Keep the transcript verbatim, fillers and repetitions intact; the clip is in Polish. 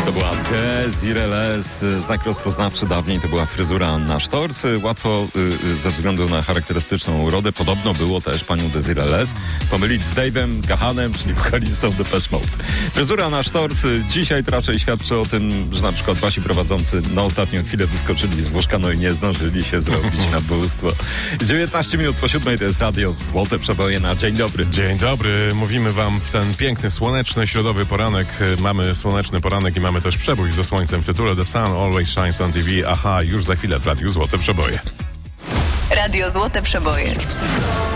To była Desiree Les, znak rozpoznawczy dawniej to była fryzura Anna Sztorc. Łatwo y, ze względu na charakterystyczną urodę, podobno było też panią Desiree Les pomylić z Dave'em Gahanem, czyli wokalistą Depeche Mode. Fryzura Anna Sztorc dzisiaj to raczej świadczy o tym, że na przykład wasi prowadzący na ostatnią chwilę wyskoczyli z łóżka, no i nie zdążyli się zrobić na bóstwo. dziewiętnaście minut po siódmej to jest radio Złote Przeboje na Dzień Dobry. Dzień dobry, mówimy wam w ten piękny, słoneczny, środowy poranek. Mamy słoneczny poranek i mamy też przebój ze słońcem w tytule. The Sun Always Shines on T V. Aha, już za chwilę w radiu Złote Przeboje. Radio Złote Przeboje.